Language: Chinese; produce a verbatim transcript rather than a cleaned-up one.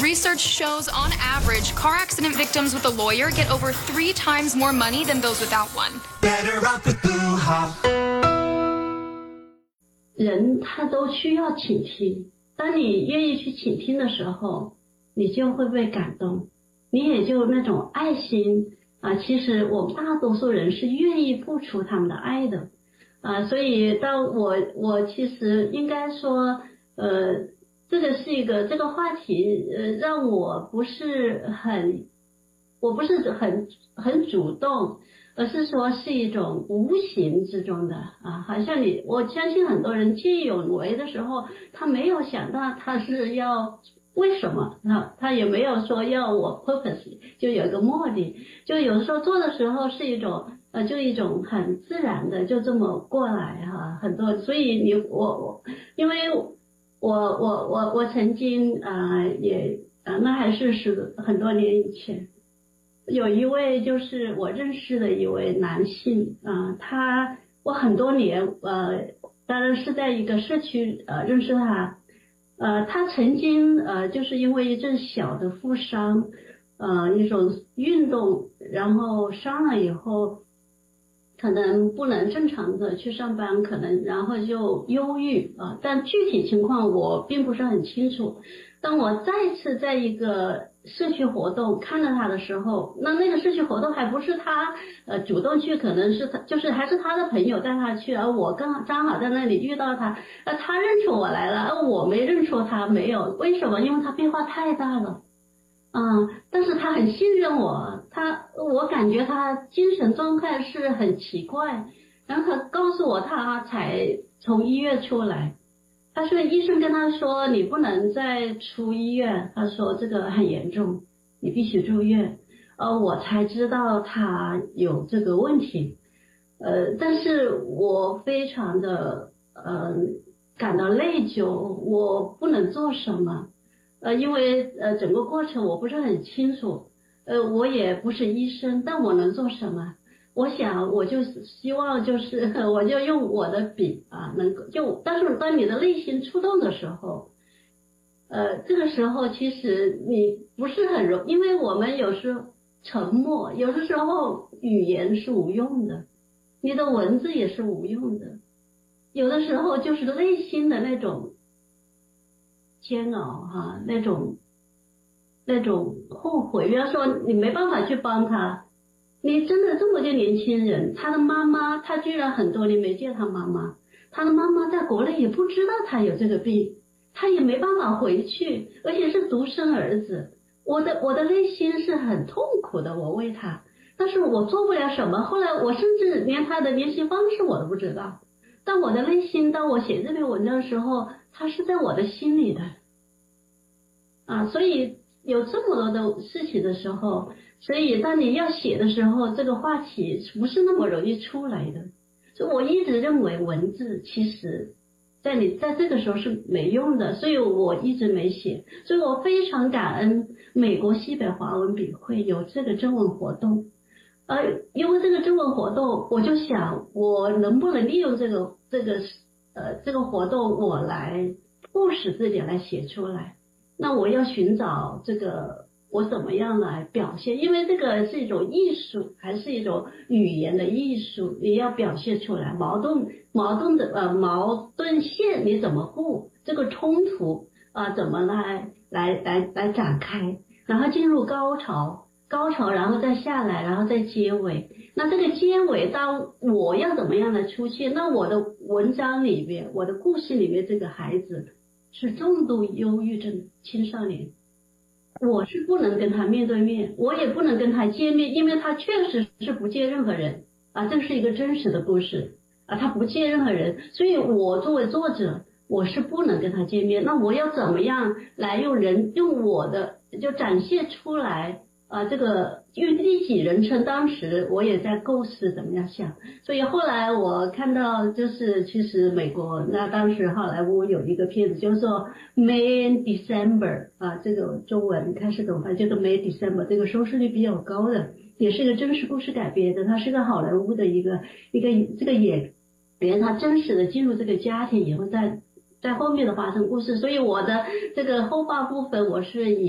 Research shows, on average, car accident victims with a lawyer get over three times more money than those without one. Better off with Blue Hawk. 人他都需要倾听，当你愿意去倾听的时候，你就会被感动，你也就那种爱心啊。其实我们大多数人是愿意付出他们的爱的啊，所以当我我其实应该说，呃。这个是一个这个话题，呃，让我不是很，我不是很很主动，而是说是一种无形之中的啊，好像你，我相信很多人见义勇为的时候，他没有想到他是要为什么啊，他也没有说要我 purpose 就有一个目的，就有的时候做的时候是一种呃，就一种很自然的就这么过来哈、啊，很多，所以你我我因为。我我我我曾经啊、呃、也啊、呃、那还是是很多年以前，有一位就是我认识的一位男性啊、呃，他我很多年呃当然是在一个社区呃认识他，呃他曾经呃就是因为一阵小的负伤，呃一种运动然后伤了以后。可能不能正常的去上班，可能然后就忧郁啊，但具体情况我并不是很清楚。当我再次在一个社区活动看到他的时候，那那个社区活动还不是他呃主动去，可能是他就是还是他的朋友带他去，而我刚刚好在那里遇到他，呃他认出我来了，而我没认出他，没有，为什么？因为他变化太大了。嗯，但是他很信任我，他我感觉他精神状态是很奇怪，然后他告诉我他才从医院出来，他说医生跟他说你不能再出医院，他说这个很严重，你必须住院，呃我才知道他有这个问题，呃但是我非常的呃感到内疚，我不能做什么。呃，因为呃整个过程我不是很清楚，呃，我也不是医生，但我能做什么？我想我就是希望就是我就用我的笔啊，能够就，但是当你的内心触动的时候，呃，这个时候其实你不是很容，因为我们有时候沉默，有的时候语言是无用的，你的文字也是无用的，有的时候就是内心的那种。煎熬哈、啊，那种那种后悔，比方说你没办法去帮他，你真的这么个年轻人，他的妈妈，他居然很多年没见他妈妈，他的妈妈在国内也不知道他有这个病，他也没办法回去，而且是独生儿子，我的我的内心是很痛苦的，我为他，但是我做不了什么，后来我甚至连他的联系方式我都不知道，但我的内心，当我写这篇文章的时候，它是在我的心里的啊，所以有这么多的事情的时候，所以当你要写的时候，这个话题不是那么容易出来的。所以我一直认为文字其实在你在这个时候是没用的，所以我一直没写。所以我非常感恩美国西北华文笔会有这个征文活动，呃，因为这个征文活动，我就想我能不能利用这个这个呃这个活动，我来迫使自己来写出来。那我要寻找这个我怎么样来表现，因为这个是一种艺术，还是一种语言的艺术，你要表现出来矛盾矛盾的呃矛盾线你怎么布，这个冲突啊、呃、怎么来来来来展开，然后进入高潮高潮然后再下来，然后再结尾。那这个结尾当我要怎么样来出现，那我的文章里面，我的故事里面，这个孩子是重度忧郁症青少年，我是不能跟他面对面，我也不能跟他见面，因为他确实是不见任何人啊，这是一个真实的故事啊，他不见任何人，所以我作为作者，我是不能跟他见面。那我要怎么样来用人用我的就展现出来啊？这个因为第几人称，当时我也在构思怎么样想，所以后来我看到就是其实美国那当时好莱坞有一个片子叫做 May and December 啊，这个中文开始怎么翻叫做 May December， 这个收视率比较高的，也是一个真实故事改编的，它是个好莱坞的一个一个这个演员他真实的进入这个家庭以后在在后面的发生故事，所以我的这个后半部分我是以